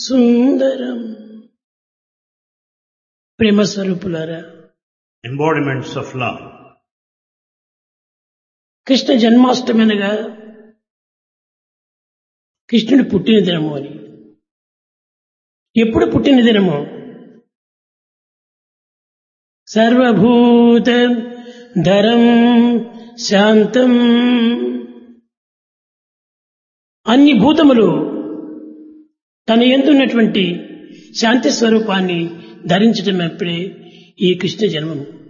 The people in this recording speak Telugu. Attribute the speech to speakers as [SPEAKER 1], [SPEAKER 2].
[SPEAKER 1] సుందరం. ప్రేమ స్వరూపులారా,
[SPEAKER 2] embodiments of love.
[SPEAKER 1] Krishna Janmashtami అనగా కృష్ణుడి పుట్టిన దినము అని. ఎప్పుడు పుట్టిన దినము? సర్వభూత ధరం శాంతం, అన్ని భూతములు తన యందున్నటువంటి శాంతి స్వరూపాన్ని ధరించడం అప్పుడే ఈ కృష్ణ జన్మము.